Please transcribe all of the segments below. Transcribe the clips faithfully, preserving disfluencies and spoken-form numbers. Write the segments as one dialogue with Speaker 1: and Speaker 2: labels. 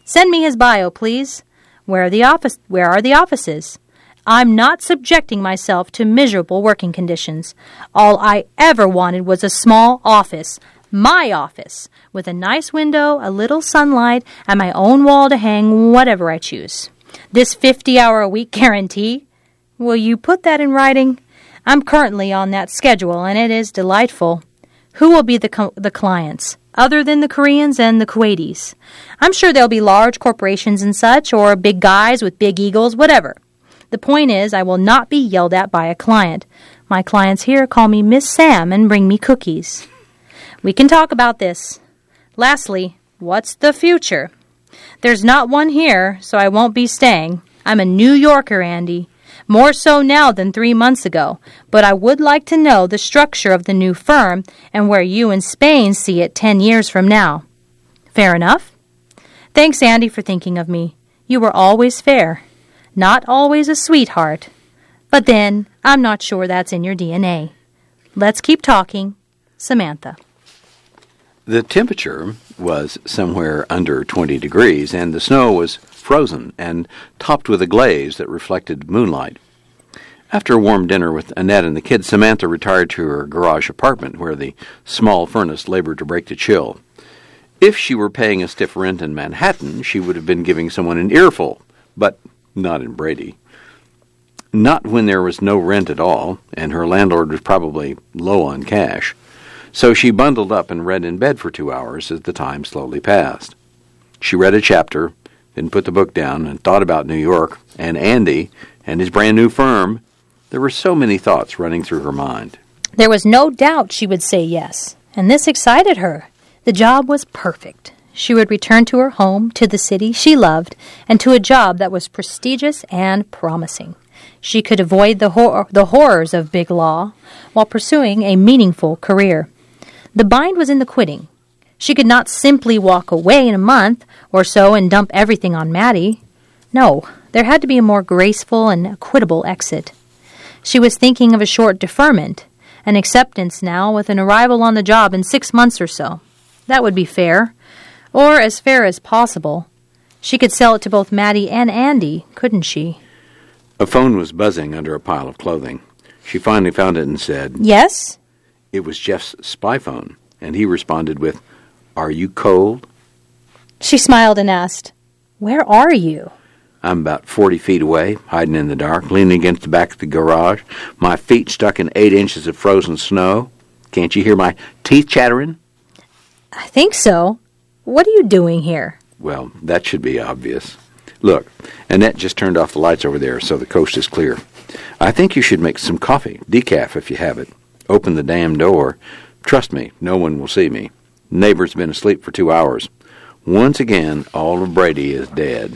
Speaker 1: Send me his bio, please. Where are the office? Where are the offices? I'm not subjecting myself to miserable working conditions. All I ever wanted was a small office, my office, with a nice window, a little sunlight, and my own wall to hang whatever I choose. This fifty-hour-a-week guarantee? Will you put that in writing? I'm currently on that schedule, and it is delightful. Who will be the co- the clients, other than the Koreans and the Kuwaitis? I'm sure there'll be large corporations and such, or big guys with big egos, whatever. The point is, I will not be yelled at by a client. My clients here call me Miss Sam and bring me cookies. We can talk about this. Lastly, what's the future? There's not one here, so I won't be staying. I'm a New Yorker, Andy. More so now than three months ago, but I would like to know the structure of the new firm and where you in Spain see it ten years from now. Fair enough? Thanks, Andy, for thinking of me. You were always fair. Not always a sweetheart. But then, I'm not sure that's in your D N A. Let's keep talking. Samantha.
Speaker 2: The temperature was somewhere under twenty degrees, and the snow was frozen and topped with a glaze that reflected moonlight. After a warm dinner with Annette and the kids, Samantha retired to her garage apartment, where the small furnace labored to break the chill. If she were paying a stiff rent in Manhattan, she would have been giving someone an earful, but not in Brady. Not when there was no rent at all, and her landlord was probably low on cash. So she bundled up and read in bed for two hours as the time slowly passed. She read a chapter, then put the book down and thought about New York and Andy and his brand new firm. There were so many thoughts running through her mind.
Speaker 1: There was no doubt she would say yes, and this excited her. The job was perfect. She would return to her home, to the city she loved, and to a job that was prestigious and promising. She could avoid the, hor- the horrors of big law while pursuing a meaningful career. The bind was in the quitting. She could not simply walk away in a month or so and dump everything on Maddie. No, there had to be a more graceful and equitable exit. She was thinking of a short deferment, an acceptance now with an arrival on the job in six months or so. That would be fair, or as fair as possible. She could sell it to both Maddie and Andy, couldn't she?
Speaker 2: A phone was buzzing under a pile of clothing. She finally found it and said,
Speaker 1: "Yes?"
Speaker 2: It was Jeff's spy phone, and he responded with, "Are you cold?"
Speaker 1: She smiled and asked, "Where are you?"
Speaker 2: I'm about forty feet away, hiding in the dark, leaning against the back of the garage, my feet stuck in eight inches of frozen snow. Can't you hear my teeth chattering?
Speaker 1: I think so. What are you doing here?
Speaker 2: Well, that should be obvious. Look, Annette just turned off the lights over there, so the coast is clear. I think you should make some coffee, decaf if you have it. Open the damn door. Trust me, no one will see me. Neighbor's been asleep for two hours. Once again, all of Brady is dead.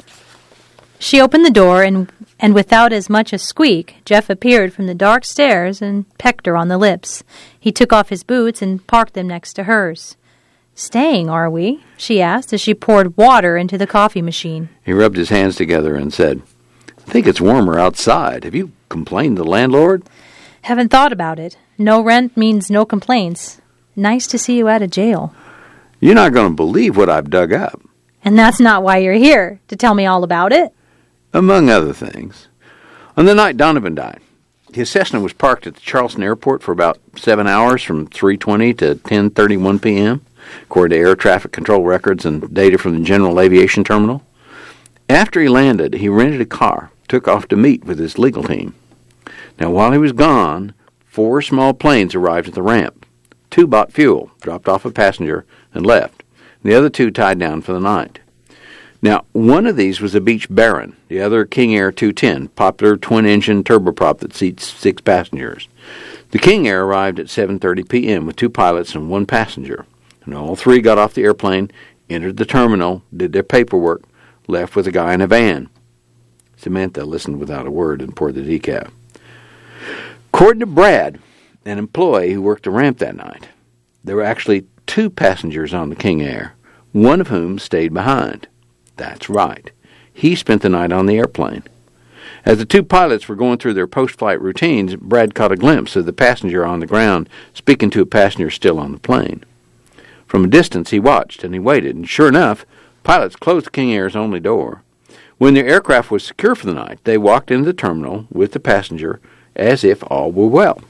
Speaker 1: She opened the door, and, and without as much as squeak, Jeff appeared from the dark stairs and pecked her on the lips. He took off his boots and parked them next to hers. "Staying, are we?" she asked as she poured water into the coffee machine.
Speaker 2: He rubbed his hands together and said, "I think it's warmer outside. Have you complained to the landlord?"
Speaker 1: "Haven't thought about it. No rent means no complaints. Nice to see you out of jail."
Speaker 2: "You're not going to believe what I've dug up."
Speaker 1: "And that's not why you're here, to tell me all about it?"
Speaker 2: "Among other things. On the night Donovan died, his Cessna was parked at the Charleston airport for about seven hours from three twenty to ten thirty-one p.m., according to air traffic control records and data from the General Aviation Terminal. After he landed, he rented a car, took off to meet with his legal team. Now, while he was gone, four small planes arrived at the ramp. Two bought fuel, dropped off a passenger, and left. The other two tied down for the night. Now, one of these was a Beech Baron, the other King Air two ten, popular twin-engine turboprop that seats six passengers. The King Air arrived at seven thirty p.m. with two pilots and one passenger. And all three got off the airplane, entered the terminal, did their paperwork, left with a guy in a van. Samantha listened without a word and poured the decaf. According to Brad, an employee who worked the ramp that night, there were actually two passengers on the King Air, one of whom stayed behind. That's right. He spent the night on the airplane. As the two pilots were going through their post-flight routines, Brad caught a glimpse of the passenger on the ground speaking to a passenger still on the plane. From a distance, he watched and he waited, and sure enough, pilots closed the King Air's only door. When their aircraft was secure for the night, they walked into the terminal with the passenger as if all were well.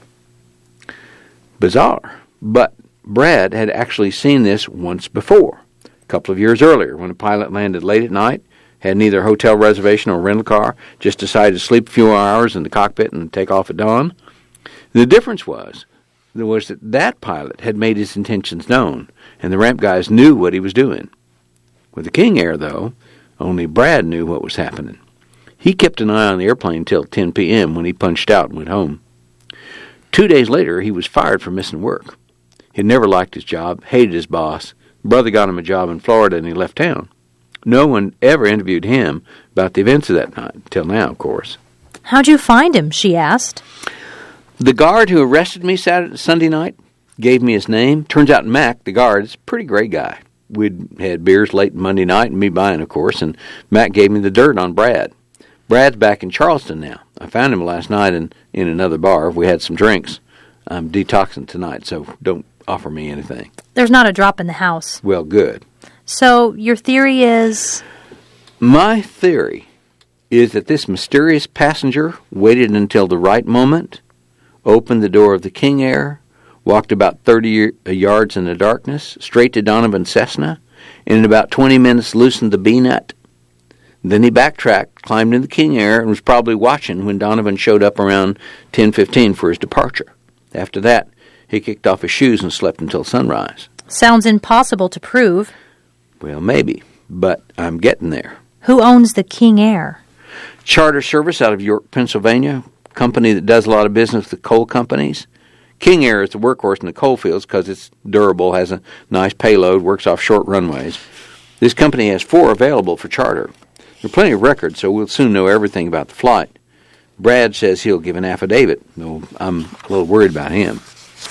Speaker 2: Bizarre, but Brad had actually seen this once before, a couple of years earlier, when a pilot landed late at night, had neither hotel reservation or rental car, just decided to sleep a few hours in the cockpit and take off at dawn. The difference was, was that that pilot had made his intentions known, and the ramp guys knew what he was doing. With the King Air, though, only Brad knew what was happening. He kept an eye on the airplane till ten p.m. when he punched out and went home. Two days later, he was fired for missing work. He'd never liked his job, hated his boss. Brother got him a job in Florida, and he left town. No one ever interviewed him about the events of that night, till now, of course.
Speaker 1: "How'd you find him?" she asked.
Speaker 2: The guard who arrested me Saturday, Sunday night gave me his name. Turns out Mac, the guard, is a pretty great guy. We'd had beers late Monday night, and me buying, of course, and Mac gave me the dirt on Brad. Brad's back in Charleston now. I found him last night in, in another bar. We had some drinks. I'm detoxing tonight, so don't offer me anything.
Speaker 1: There's not a drop in the house.
Speaker 2: Well, good.
Speaker 1: So your theory is?
Speaker 2: My theory is that this mysterious passenger waited until the right moment, opened the door of the King Air, walked about thirty yards in the darkness, straight to Donovan's Cessna, and in about twenty minutes loosened the B-nut. Then he backtracked, climbed in the King Air, and was probably watching when Donovan showed up around ten fifteen for his departure. After that, he kicked off his shoes and slept until sunrise.
Speaker 1: Sounds impossible to prove.
Speaker 2: Well, maybe, but I'm getting there.
Speaker 1: Who owns the King Air?
Speaker 2: Charter Service out of York, Pennsylvania, company that does a lot of business with coal companies. King Air is the workhorse in the coal fields because it's durable, has a nice payload, works off short runways. This company has four available for charter. There are plenty of records, so we'll soon know everything about the flight. Brad says he'll give an affidavit, though I'm a little worried about him.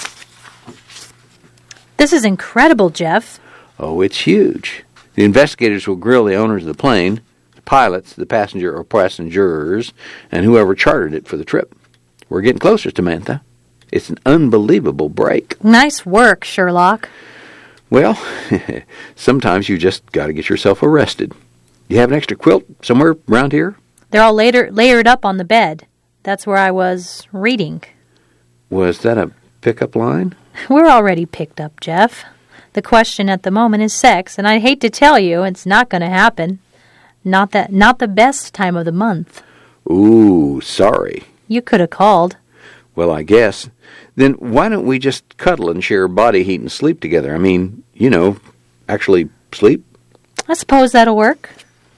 Speaker 1: This is incredible, Jeff.
Speaker 2: Oh, it's huge. The investigators will grill the owners of the plane, the pilots, the passenger or passengers, and whoever chartered it for the trip. We're getting closer, Samantha. It's an unbelievable break.
Speaker 1: Nice work, Sherlock.
Speaker 2: Well, sometimes you just got to get yourself arrested. You have an extra quilt somewhere around here?
Speaker 1: They're all later, layered up on the bed. That's where I was reading.
Speaker 2: Was that a pickup line?
Speaker 1: We're already picked up, Jeff. The question at the moment is sex, and I hate to tell you, it's not going to happen. Not that, not the best time of the month.
Speaker 2: Ooh, sorry.
Speaker 1: You could have called.
Speaker 2: Well, I guess. Then why don't we just cuddle and share body heat and sleep together? I mean, you know, actually sleep?
Speaker 1: I suppose that'll work.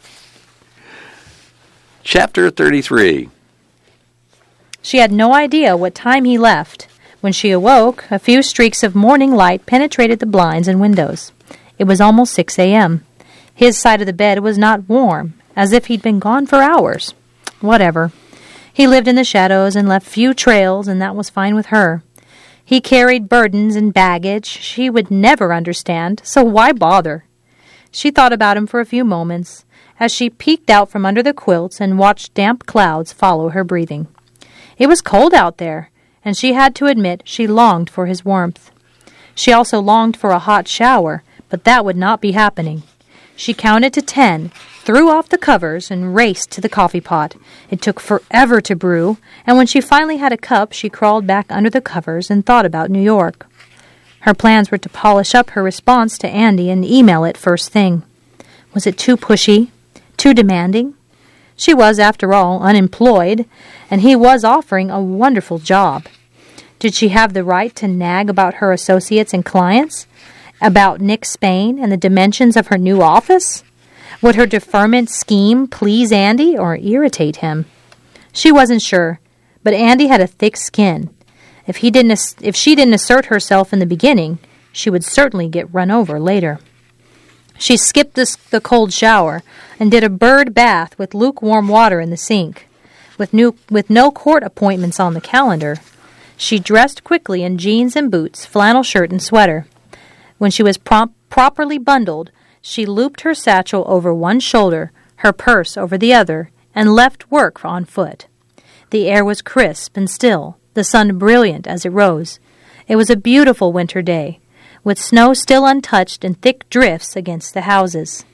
Speaker 2: Chapter thirty-three.
Speaker 1: She had no idea what time he left. When she awoke, a few streaks of morning light penetrated the blinds and windows. It was almost six a.m. His side of the bed was not warm, as if he'd been gone for hours. Whatever. He lived in the shadows and left few trails, and that was fine with her. He carried burdens and baggage she would never understand, so why bother? She thought about him for a few moments, as she peeked out from under the quilts and watched damp clouds follow her breathing. It was cold out there, and she had to admit she longed for his warmth. She also longed for a hot shower, but that would not be happening. She counted to ten, threw off the covers, and raced to the coffee pot. It took forever to brew, and when she finally had a cup, she crawled back under the covers and thought about New York. Her plans were to polish up her response to Andy and email it first thing. Was it too pushy? Too demanding? She was, after all, unemployed, and he was offering a wonderful job. Did she have the right to nag about her associates and clients? About Nick Spain and the dimensions of her new office? Would her deferment scheme please Andy or irritate him? She wasn't sure, but Andy had a thick skin. If he didn't, if she didn't assert herself in the beginning, she would certainly get run over later. She skipped the, the cold shower and did a bird bath with lukewarm water in the sink. With, new, with no court appointments on the calendar, she dressed quickly in jeans and boots, flannel shirt and sweater. When she was prompt, properly bundled, she looped her satchel over one shoulder, her purse over the other, and left work on foot. The air was crisp and still, the sun brilliant as it rose. It was a beautiful winter day, with snow still untouched and thick drifts against the houses.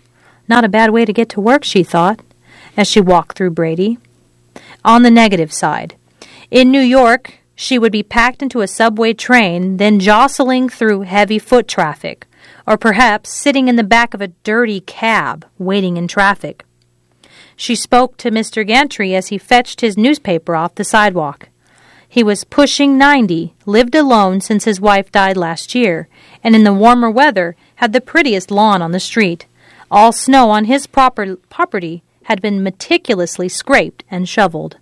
Speaker 1: Not a bad way to get to work, she thought, as she walked through Brady. On the negative side, in New York, she would be packed into a subway train, then jostling through heavy foot traffic, or perhaps sitting in the back of a dirty cab, waiting in traffic. She spoke to Mister Gantry as he fetched his newspaper off the sidewalk. He was pushing ninety, lived alone since his wife died last year, and in the warmer weather had the prettiest lawn on the street. All snow on his proper property had been meticulously scraped and shoveled.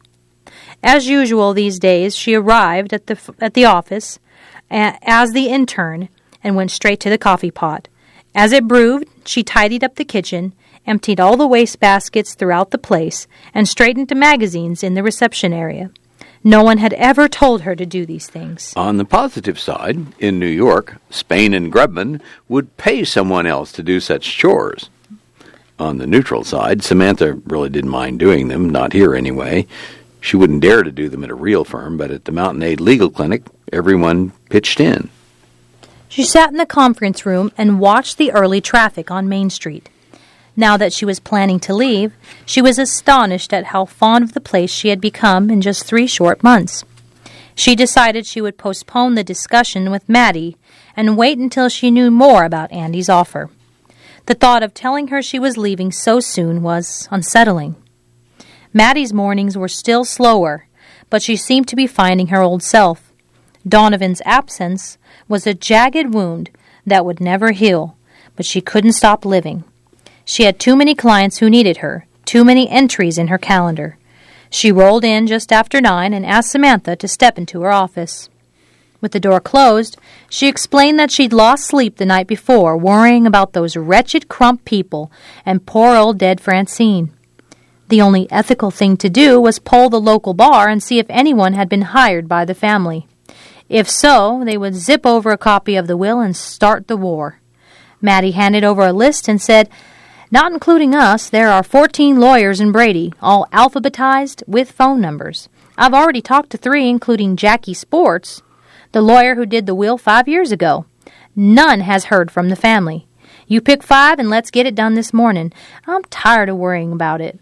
Speaker 1: As usual these days, she arrived at the at the office a, as the intern and went straight to the coffee pot. As it brewed, she tidied up the kitchen, emptied all the waste baskets throughout the place, and straightened the magazines in the reception area. No one had ever told her to do these things.
Speaker 2: On the positive side, in New York, Spain and Grubman would pay someone else to do such chores. On the neutral side, Samantha really didn't mind doing them, not here anyway. She wouldn't dare to do them at a real firm, but at the Mountain Aid Legal Clinic, everyone pitched in.
Speaker 1: She sat in the conference room and watched the early traffic on Main Street. Now that she was planning to leave, she was astonished at how fond of the place she had become in just three short months. She decided she would postpone the discussion with Maddie and wait until she knew more about Andy's offer. The thought of telling her she was leaving so soon was unsettling. Maddie's mornings were still slower, but she seemed to be finding her old self. Donovan's absence was a jagged wound that would never heal, but she couldn't stop living. She had too many clients who needed her, too many entries in her calendar. She rolled in just after nine and asked Samantha to step into her office. With the door closed, she explained that she'd lost sleep the night before, worrying about those wretched Crump people and poor old dead Francine. The only ethical thing to do was poll the local bar and see if anyone had been hired by the family. If so, they would zip over a copy of the will and start the war. Maddie handed over a list and said, "Not including us, there are fourteen lawyers in Brady, all alphabetized with phone numbers. I've already talked to three, including Jackie Sports, the lawyer who did the will five years ago. None has heard from the family. You pick five and let's get it done this morning. I'm tired of worrying about it."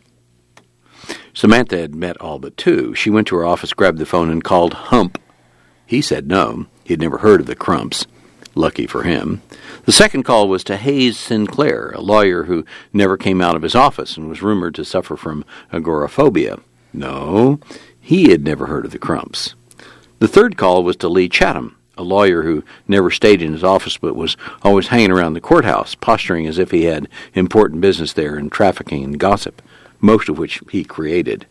Speaker 2: Samantha had met all but two. She went to her office, grabbed the phone, and called Hump. He said no. He'd never heard of the Crumps. Lucky for him. The second call was to Hayes Sinclair, a lawyer who never came out of his office and was rumored to suffer from agoraphobia. No, he had never heard of the Crumps. The third call was to Lee Chatham, a lawyer who never stayed in his office but was always hanging around the courthouse, posturing as if he had important business there and trafficking and gossip, most of which he created.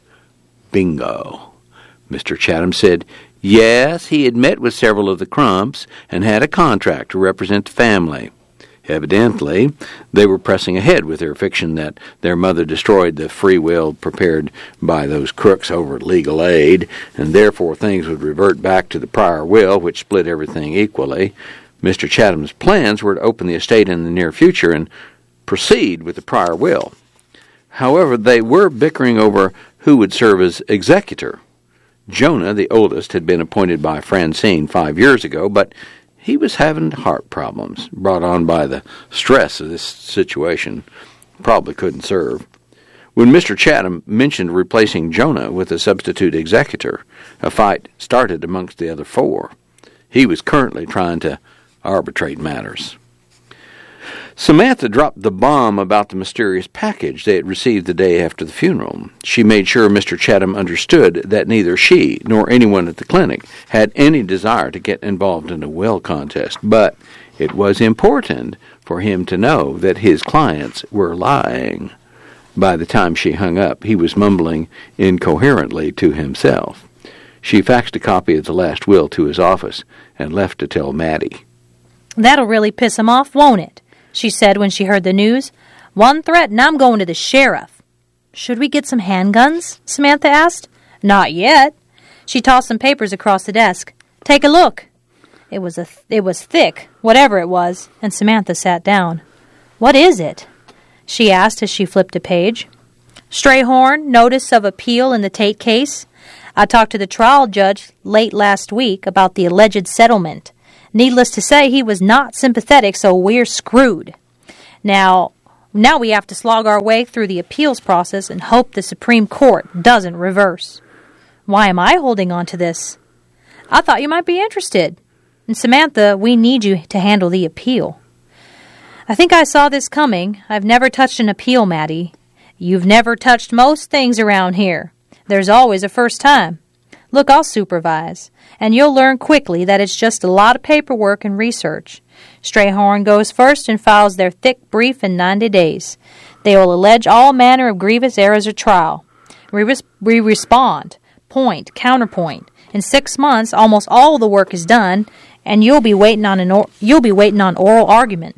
Speaker 2: Bingo. Mister Chatham said, yes, he had met with several of the Crumps and had a contract to represent the family. Evidently, they were pressing ahead with their fiction that their mother destroyed the free will prepared by those crooks over at Legal Aid, and therefore things would revert back to the prior will, which split everything equally. Mister Chatham's plans were to open the estate in the near future and proceed with the prior will. However, they were bickering over who would serve as executor. Jonah, the oldest, had been appointed by Francine five years ago, but he was having heart problems brought on by the stress of this situation. Probably couldn't serve. When Mister Chatham mentioned replacing Jonah with a substitute executor, a fight started amongst the other four. He was currently trying to arbitrate matters. Samantha dropped the bomb about the mysterious package they had received the day after the funeral. She made sure Mister Chatham understood that neither she nor anyone at the clinic had any desire to get involved in a will contest, but it was important for him to know that his clients were lying. By the time she hung up, he was mumbling incoherently to himself. She faxed a copy of the last will to his office and left to tell Maddie.
Speaker 1: "That'll really piss him off, won't it?" she said when she heard the news. "One threat and I'm going to the sheriff." "Should we get some handguns?" Samantha asked. "Not yet." She tossed some papers across the desk. "Take a look." It was a th- it was thick, whatever it was, and Samantha sat down. "What is it?" she asked as she flipped a page. "Strayhorn, notice of appeal in the Tate case. I talked to the trial judge late last week about the alleged settlement. Needless to say, he was not sympathetic, so we're screwed. Now, Now we have to slog our way through the appeals process and hope the Supreme Court doesn't reverse. Why am I holding on to this? I thought you might be interested. And Samantha, we need you to handle the appeal. I think I saw this coming. I've never touched an appeal, Maddie. You've never touched most things around here. There's always a first time. Look, I'll supervise, and you'll learn quickly that it's just a lot of paperwork and research. Strayhorn goes first and files their thick brief in ninety days. They will allege all manner of grievous errors at trial. We, res- we respond, point, counterpoint. In six months, almost all the work is done, and you'll be waiting on an or- you'll be waiting on oral argument.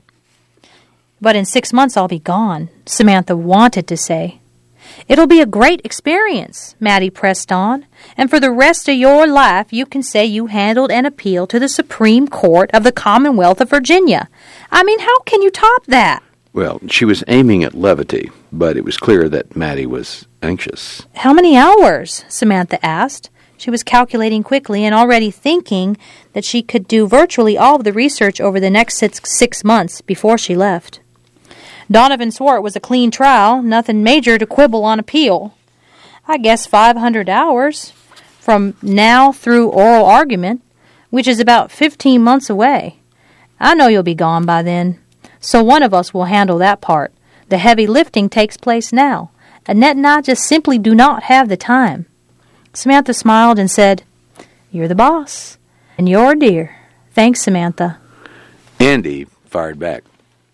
Speaker 1: But in six months, I'll be gone, Samantha wanted to say. It'll be a great experience, Maddie pressed on, and for the rest of your life you can say you handled an appeal to the Supreme Court of the Commonwealth of Virginia. I mean, how can you top that?
Speaker 2: Well, she was aiming at levity, but it was clear that Maddie was anxious.
Speaker 1: How many hours? Samantha asked. She was calculating quickly and already thinking that she could do virtually all of the research over the next six, six months before she left. Donovan swore it was a clean trial, nothing major to quibble on appeal. I guess five hundred hours from now through oral argument, which is about fifteen months away. I know you'll be gone by then, so one of us will handle that part. The heavy lifting takes place now. Annette and I just simply do not have the time. Samantha smiled and said, "You're the boss, and you're dear. Thanks, Samantha."
Speaker 2: Andy fired back.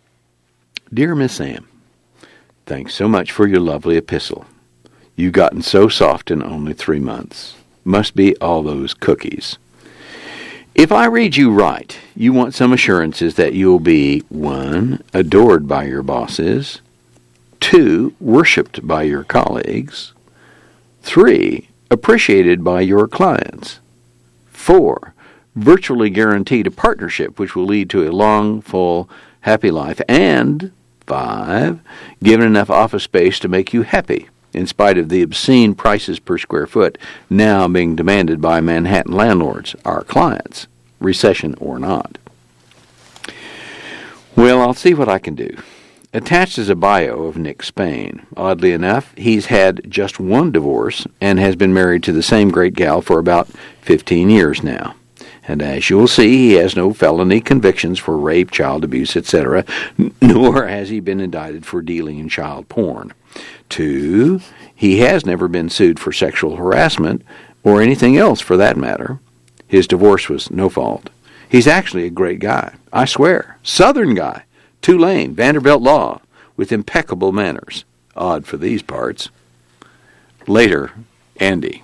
Speaker 2: Dear Miss Ann, thanks so much for your lovely epistle. You've gotten so soft in only three months. Must be all those cookies. If I read you right, you want some assurances that you'll be, one, adored by your bosses, two, worshipped by your colleagues, three, appreciated by your clients, four, virtually guaranteed a partnership which will lead to a long, full, happy life, and five, given enough office space to make you happy, in spite of the obscene prices per square foot now being demanded by Manhattan landlords, our clients, recession or not. Well, I'll see what I can do. Attached is a bio of Nick Spain. Oddly enough, he's had just one divorce and has been married to the same great gal for about fifteen years now. And as you'll see, he has no felony convictions for rape, child abuse, et cetera, nor has he been indicted for dealing in child porn. Two, he has never been sued for sexual harassment or anything else for that matter. His divorce was no fault. He's actually a great guy, I swear. Southern guy, Tulane, Vanderbilt Law, with impeccable manners. Odd for these parts. Later, Andy.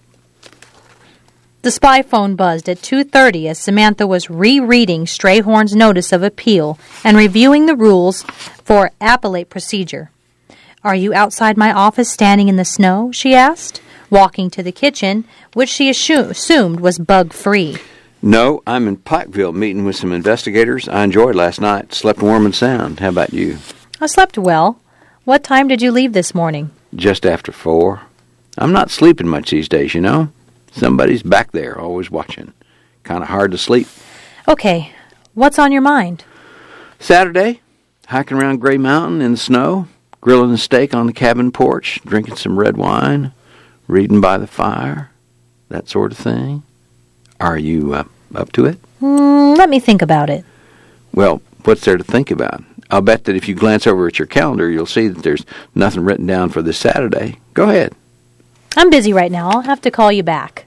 Speaker 1: The spy phone buzzed at two thirty as Samantha was rereading Strayhorn's notice of appeal and reviewing the rules for appellate procedure. "Are you outside my office standing in the snow?" she asked, walking to the kitchen, which she assu- assumed was bug-free.
Speaker 2: No, I'm in Pikeville meeting with some investigators. I enjoyed last night. Slept warm and sound. How about you?
Speaker 1: I slept well. What time did you leave this morning?
Speaker 2: Just after four. I'm not sleeping much these days, you know. Somebody's back there, always watching. Kind of hard to sleep.
Speaker 1: Okay, what's on your mind?
Speaker 2: Saturday, hiking around Gray Mountain in the snow, grilling a steak on the cabin porch, drinking some red wine, reading by the fire, that sort of thing. Are you uh, up to it?
Speaker 1: Mm, let me think about it.
Speaker 2: Well, what's there to think about? I'll bet that if you glance over at your calendar, you'll see that there's nothing written down for this Saturday. Go ahead.
Speaker 1: I'm busy right now. I'll have to call you back.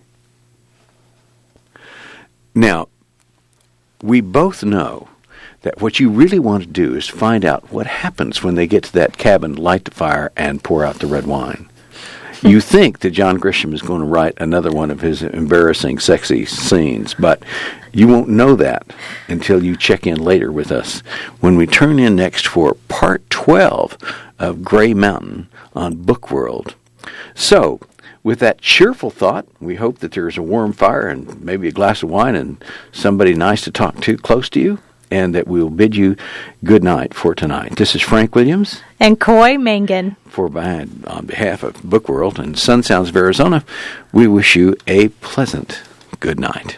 Speaker 2: Now, we both know that what you really want to do is find out what happens when they get to that cabin, light the fire, and pour out the red wine. You think that John Grisham is going to write another one of his embarrassing, sexy scenes, but you won't know that until you check in later with us when we turn in next for part twelve of Gray Mountain on Bookworld. So, with that cheerful thought, we hope that there's a warm fire and maybe a glass of wine and somebody nice to talk to close to you, and that we'll bid you good night for tonight. This is Frank Williams.
Speaker 1: And Coy Mangan.
Speaker 2: For on behalf of Bookworld and Sun Sounds of Arizona, we wish you a pleasant good night.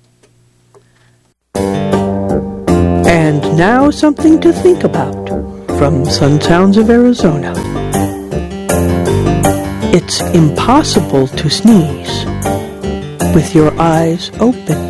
Speaker 3: And now something to think about. from Sun Sounds of Arizona. It's impossible to sneeze with your eyes open.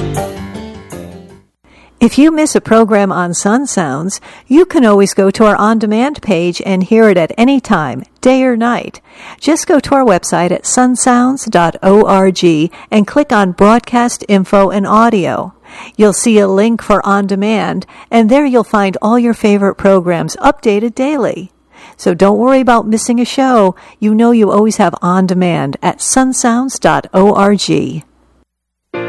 Speaker 4: If you miss a program on Sun Sounds, you can always go to our on-demand page and hear it at any time, day or night. Just go to our website at sun sounds dot org and click on Broadcast Info and Audio. You'll see a link for On Demand, and there you'll find all your favorite programs updated daily. So don't worry about missing a show. You know you always have On Demand at sun sounds dot org.